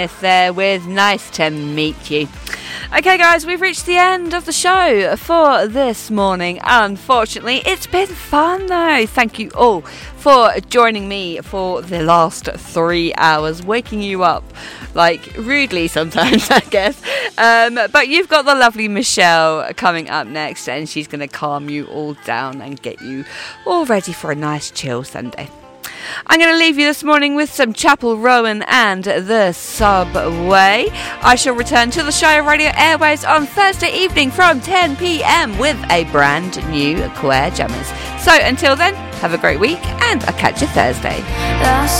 There with nice to meet you. Okay guys, we've reached the end of the show for this morning. Unfortunately, it's been fun though. Thank you all for joining me for the last 3 hours, waking you up like rudely sometimes, I guess. But you've got the lovely Michelle coming up next, and she's going to calm you all down and get you all ready for a nice chill Sunday. I'm going to leave you this morning with some Chapel Rowan and the Subway. I shall return to the Shire Radio airwaves on Thursday evening from 10 p.m. with a brand new Queer Jammers. So until then, have a great week, and I'll catch you Thursday.